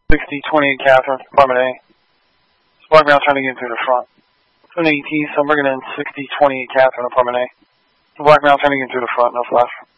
6028 Catherine, apartment A. Black male trying to get through the front. 780, so I'm bringing in 6028 Catherine, apartment A. Black male trying to get through the front, no flash.